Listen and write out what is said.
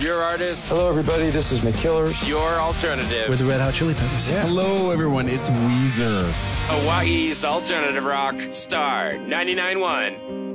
Your artist. Hello, everybody. This is McKillers. Your alternative. With the Red Hot Chili Peppers. Yeah. Hello, everyone. It's Weezer. Hawaii's alternative rock. Star 99.1.